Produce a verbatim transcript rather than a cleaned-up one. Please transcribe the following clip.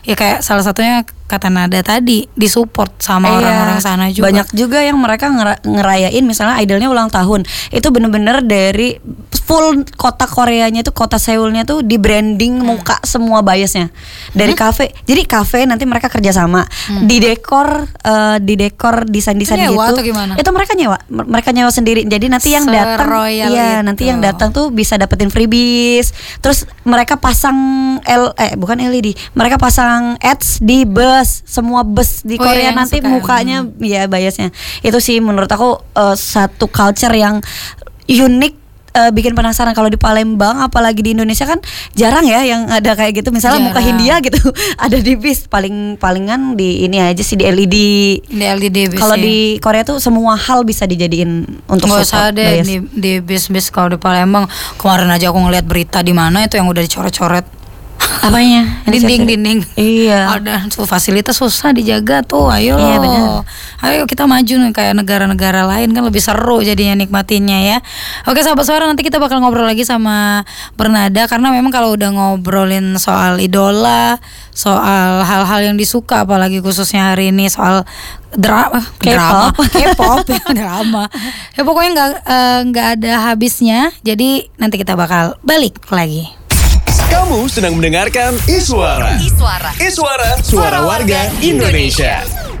ya kayak salah satunya kata Nada tadi disupport sama Iya, orang-orang sana juga. banyak juga yang mereka ngera- ngerayain misalnya idolnya ulang tahun. Itu bener-bener dari full kota Koreanya tuh, kota Seoulnya tuh di branding Hmm. muka semua biasnya. Dari kafe. Jadi kafe nanti mereka kerjasama Hmm. di dekor, eh, di dekor desain-desain Itu nyewa gitu. atau gimana? Itu mereka nyewa, M- mereka nyewa sendiri. Jadi nanti yang datang, Seroyal iya itu. nanti yang datang tuh bisa dapetin freebies. Terus mereka pasang L, eh bukan L E D, mereka pasang ads di bus, semua bus di Oh, Korea iya, yang nanti suka mukanya ya biasnya. Itu sih menurut aku eh, satu culture yang unik, eh, bikin penasaran. Kalau di Palembang apalagi di Indonesia kan jarang ya yang ada kayak gitu. Misalnya muka Jarang. Hindia gitu ada di bis, paling palingan di ini aja sih di L E D. Di L E D bis. Kalau ya. di Korea tuh semua hal bisa dijadiin untuk Nggak usah support deh bias. di, di bis-bis kalau di Palembang. Kemarin aja aku ngeliat berita di mana itu yang udah dicoret-coret. Apanya? Dinding-dinding. Iya. Ada tuh fasilitas susah dijaga tuh. Ayo Iya, loh. benar. Ayo kita maju nih kayak negara-negara lain kan lebih seru jadinya nikmatinya ya. Oke sahabat suara, nanti kita bakal ngobrol lagi sama Bernada karena memang kalau udah ngobrolin soal idola, soal hal-hal yang disuka apalagi khususnya hari ini soal drama, drama, K-pop. K-pop ya, drama. Ya pokoknya nggak eh, nggak ada habisnya. Jadi nanti kita bakal balik lagi. Kamu sedang mendengarkan Iswara. Iswara. Iswara, suara warga Indonesia.